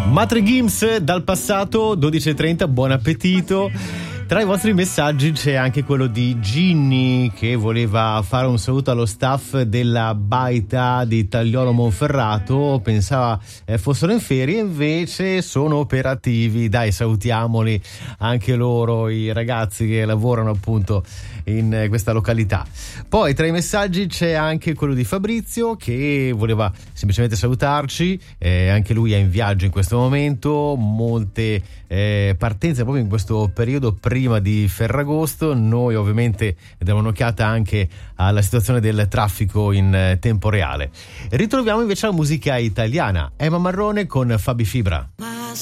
Matre Gims dal passato, 12:30, buon appetito. Tra i vostri messaggi c'è anche quello di Ginny, che voleva fare un saluto allo staff della baita di Tagliolo Monferrato, pensava fossero in ferie, invece sono operativi. Dai, salutiamoli anche loro, i ragazzi che lavorano appunto in questa località. Poi tra i messaggi c'è anche quello di Fabrizio, che voleva semplicemente salutarci, anche lui è in viaggio in questo momento, molte partenze proprio in questo periodo prima di Ferragosto. Noi ovviamente diamo un'occhiata anche alla situazione del traffico in tempo reale. Ritroviamo invece la musica italiana, Emma Marrone con Fabi Fibra.